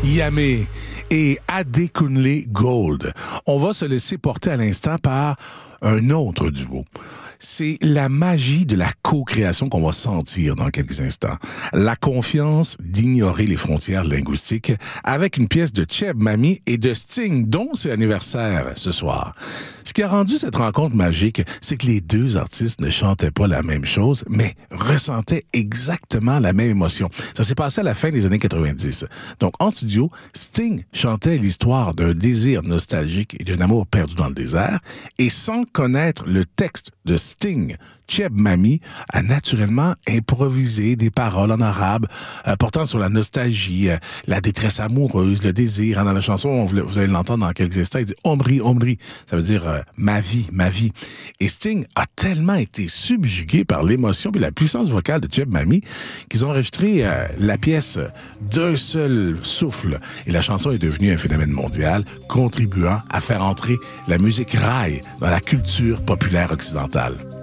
Yamé et Adekunle Gold. On va se laisser porter à l'instant par un autre duo. C'est la magie de la co-création qu'on va sentir dans quelques instants. La confiance d'ignorer les frontières linguistiques avec une pièce de Cheb Mami et de Sting, dont c'est l'anniversaire ce soir. Ce qui a rendu cette rencontre magique, c'est que les deux artistes ne chantaient pas la même chose, mais ressentaient exactement la même émotion. Ça s'est passé à la fin des années 90. Donc, en studio, Sting chantait l'histoire d'un désir nostalgique et d'un amour perdu dans le désert, et sans connaître le texte de Sting, Cheb Mami a naturellement improvisé des paroles en arabe portant sur la nostalgie, la détresse amoureuse, le désir. Dans la chanson, vous allez l'entendre dans quelques instants, il dit « Omri, Omri », ça veut dire ma vie, ma vie ». Et Sting a tellement été subjugué par l'émotion et la puissance vocale de Cheb Mami qu'ils ont enregistré la pièce d'un seul souffle. Et la chanson est devenue un phénomène mondial, contribuant à faire entrer la musique raï dans la culture populaire occidentale.